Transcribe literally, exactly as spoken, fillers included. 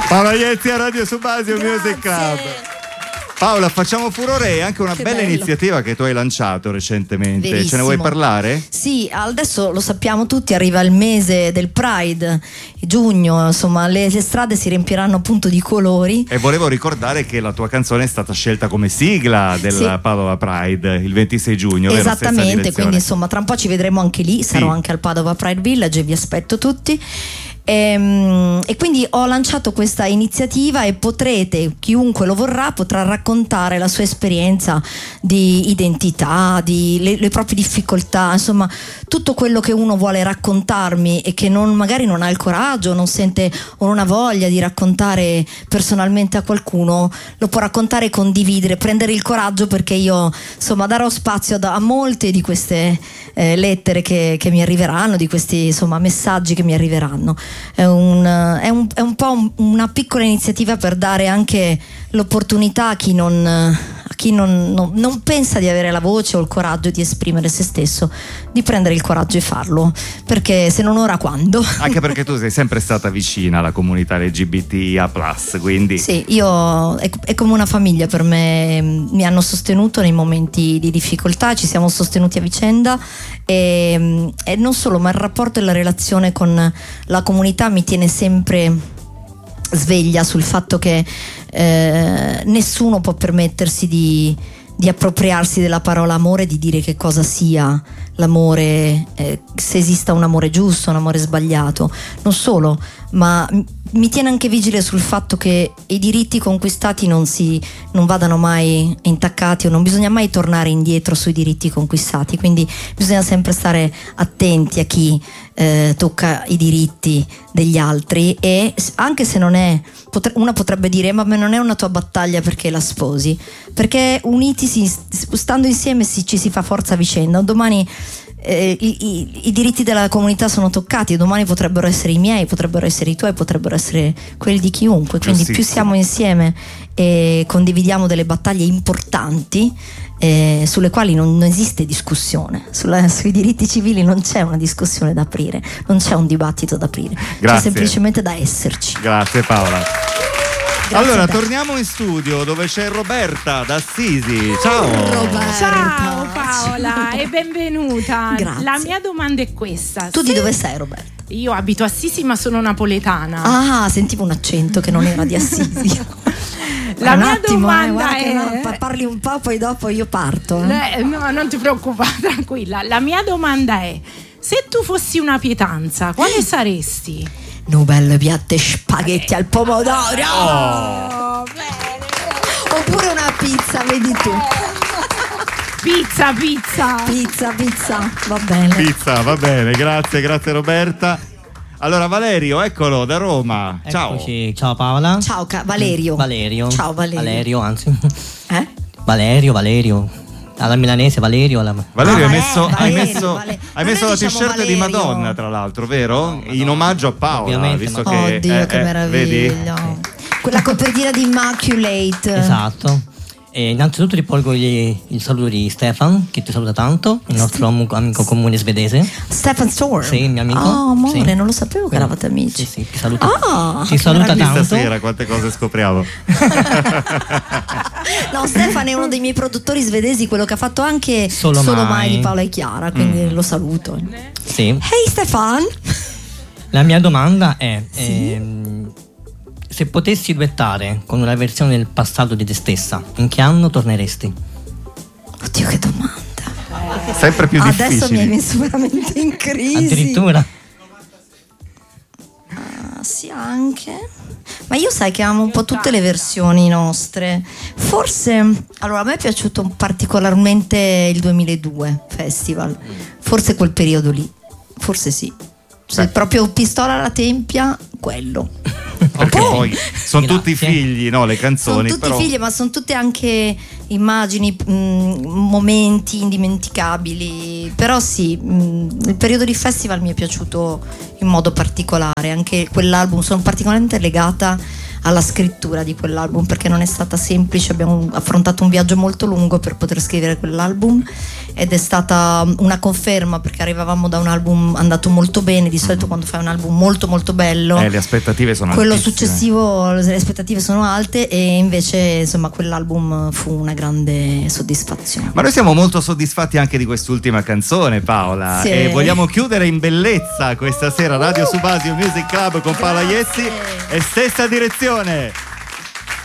Paola Iezzi a Radio Subasio Music Club. Paola, facciamo furore, è anche una Che bella bello. iniziativa che tu hai lanciato recentemente. Verissimo. Ce ne vuoi parlare? Sì, adesso lo sappiamo tutti, arriva il mese del Pride, giugno, insomma le, le strade si riempiranno appunto di colori. E volevo ricordare che la tua canzone è stata scelta come sigla della Sì. Padova Pride il ventisei giugno, vero? Stessa Esattamente, direzione. quindi insomma tra un po' ci vedremo anche lì, sarò Sì. anche al Padova Pride Village e vi aspetto tutti. Ehm, E, quindi ho lanciato questa iniziativa e potrete, chiunque lo vorrà, potrà raccontare la sua esperienza di identità, di le, le proprie difficoltà, insomma tutto quello che uno vuole raccontarmi e che non, magari non ha il coraggio, non sente o non ha voglia di raccontare personalmente a qualcuno, lo può raccontare e condividere, prendere il coraggio, perché io insomma darò spazio a, a molte di queste eh, lettere che, che mi arriveranno, di questi insomma messaggi che mi arriveranno. È un, è un, è un po' un- una piccola iniziativa per dare anche l'opportunità a chi non, a chi non, non, non pensa di avere la voce o il coraggio di esprimere se stesso, di prendere il coraggio e farlo, perché se non ora quando? Anche perché tu sei sempre stata vicina alla comunità L G B T A plus, quindi Sì, io è, è come una famiglia per me, mi hanno sostenuto nei momenti di difficoltà, ci siamo sostenuti a vicenda e, e non solo, ma il rapporto e la relazione con la comunità mi tiene sempre sveglia sul fatto che eh, nessuno può permettersi di, di appropriarsi della parola amore, di dire che cosa sia l'amore, eh, se esista un amore giusto, un amore sbagliato. Non solo, ma m- mi tiene anche vigile sul fatto che i diritti conquistati non si non vadano mai intaccati, o non bisogna mai tornare indietro sui diritti conquistati, quindi bisogna sempre stare attenti a chi eh, tocca i diritti degli altri. E s- anche se non è, potre- una potrebbe dire ma non è una tua battaglia perché la sposi, perché uniti si, stando insieme si, ci si fa forza a vicenda. Domani eh, i, i, i diritti della comunità sono toccati e domani potrebbero essere i miei, potrebbero essere i tuoi, potrebbero essere quelli di chiunque, quindi più Giustissimo. siamo insieme e condividiamo delle battaglie importanti eh, sulle quali non, non esiste discussione. Sulla- sui diritti civili non c'è una discussione da aprire, non c'è un dibattito da aprire, c'è Grazie. semplicemente da esserci. grazie Paola. Grazie Allora a te. torniamo in studio dove c'è Roberta da Assisi. Ciao Roberta. Ciao Paola e benvenuta. Grazie. La mia domanda è questa. Tu di Se- dove sei, Roberta? Io abito a Assisi ma sono napoletana. Ah, sentivo un accento che non era di Assisi. La un mia attimo, domanda eh, guarda che è- no, pa- parli un po', poi dopo io parto. eh. Eh, no, non ti preoccupare, tranquilla. La mia domanda è: se tu fossi una pietanza, quale saresti? Nubelle piatte spaghetti al pomodoro. Oh, bene. Oppure una pizza, vedi tu. Pizza, pizza. Pizza, pizza, va bene. Pizza, va bene, grazie, grazie Roberta. Allora Valerio, eccolo da Roma. Ciao. Eccoci, ciao Paola. Ciao ca- Valerio. Valerio. Ciao Valerio. Valerio, anzi. Eh? Valerio, Valerio. Alla milanese, Valerio. Alla... Valerio, Ah, hai eh, messo, hai Valerio, messo, Vale- hai Ma messo noi la diciamo t-shirt di Valerio. Madonna, tra l'altro, vero? In omaggio a Paola, Ovviamente, visto ma- che Oddio, eh, che eh, meraviglia. vedi? Quella copertina di Immaculate. Esatto. E innanzitutto riporgo gli- il saluto di Stefan, che ti saluta tanto, il nostro amico, amico comune svedese. Stefan Storm. Sì, il mio amico. Oh, amore, Sì. non lo sapevo che eravate amici. Sì, sì, ti saluta. Ah, ti saluta Chissà tanto. stasera quante cose scopriamo. No, Stefan è uno dei miei produttori svedesi, quello che ha fatto anche Solo mai, mai. di Paola e Chiara, quindi lo saluto. Sì. Hey Stefan. La mia domanda è: ehm, se potessi duettare con una versione del passato di te stessa, in che anno torneresti? Oddio, che domanda. Sempre più Adesso mi hai difficili. messo veramente in crisi. Addirittura? Ah, sì, anche. Ma io sai che amo un po' tutte le versioni nostre. Forse, allora a me è piaciuto particolarmente il duemiladue Festival. Forse quel periodo lì. Forse sì. Se Beh. proprio pistola alla tempia, quello. Perché Oh, poi sono grazie. tutti figli, no? Le Sono canzoni. tutti però... figli, ma sono tutte anche immagini, mh, momenti indimenticabili. Però sì, mh, il periodo di festival mi è piaciuto in modo particolare. Anche quell'album, sono particolarmente legata alla scrittura di quell'album, perché non è stata semplice, abbiamo affrontato un viaggio molto lungo per poter scrivere quell'album ed è stata una conferma, perché arrivavamo da un album andato molto bene. Di solito quando fai un album molto molto bello eh, le aspettative sono quello altissime. successivo le aspettative sono alte, e invece insomma quell'album fu una grande soddisfazione. Ma noi siamo molto soddisfatti anche di quest'ultima canzone, Paola, sì. E vogliamo chiudere in bellezza questa sera Radio Subasio Music Club con Paola Iezzi e Stessa Direzione.